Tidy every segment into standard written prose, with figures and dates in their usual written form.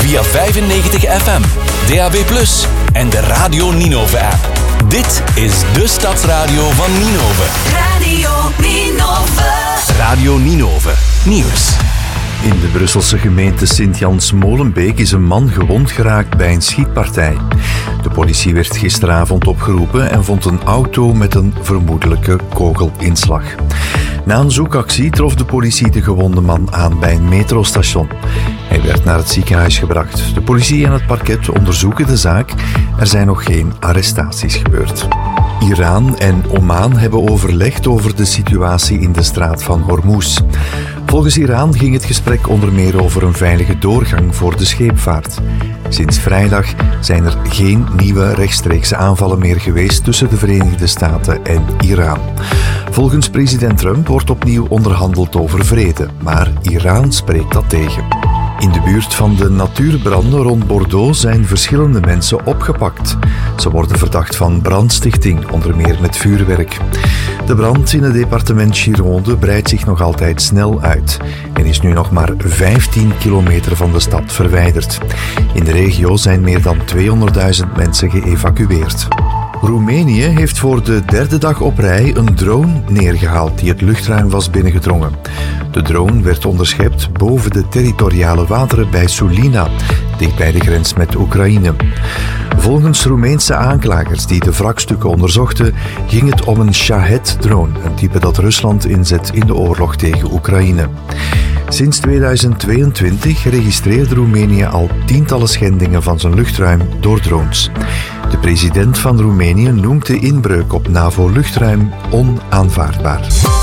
via 95 FM, DAB+, en de Radio Ninove-app. Dit is de Stadsradio van Ninove. Radio Ninove. Radio Ninove. Nieuws. In de Brusselse gemeente Sint-Jans-Molenbeek is een man gewond geraakt bij een schietpartij. De politie werd gisteravond opgeroepen en vond een auto met een vermoedelijke kogelinslag. Na een zoekactie trof de politie de gewonde man aan bij een metrostation. Hij werd naar het ziekenhuis gebracht. De politie en het parket onderzoeken de zaak. Er zijn nog geen arrestaties gebeurd. Iran en Oman hebben overlegd over de situatie in de straat van Hormuz. Volgens Iran ging het gesprek onder meer over een veilige doorgang voor de scheepvaart. Sinds vrijdag zijn er geen nieuwe rechtstreekse aanvallen meer geweest tussen de Verenigde Staten en Iran. Volgens president Trump wordt opnieuw onderhandeld over vrede, maar Iran spreekt dat tegen. In de buurt van de natuurbranden rond Bordeaux zijn verschillende mensen opgepakt. Ze worden verdacht van brandstichting, onder meer met vuurwerk. De brand in het departement Gironde breidt zich nog altijd snel uit en is nu nog maar 15 kilometer van de stad verwijderd. In de regio zijn meer dan 200.000 mensen geëvacueerd. Roemenië heeft voor de derde dag op rij een drone neergehaald die het luchtruim was binnengedrongen. De drone werd onderschept boven de territoriale wateren bij Sulina, dicht bij de grens met Oekraïne. Volgens Roemeense aanklagers die de wrakstukken onderzochten, ging het om een Shahed-drone, een type dat Rusland inzet in de oorlog tegen Oekraïne. Sinds 2022 registreerde Roemenië al tientallen schendingen van zijn luchtruim door drones. De president van Roemenië noemt de inbreuk op NAVO-luchtruim onaanvaardbaar.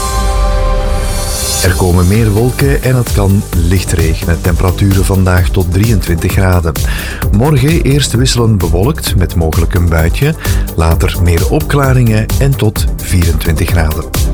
Er komen meer wolken en het kan licht regenen. Temperaturen vandaag tot 23 graden. Morgen eerst wisselend bewolkt met mogelijk een buitje. Later meer opklaringen en tot 24 graden.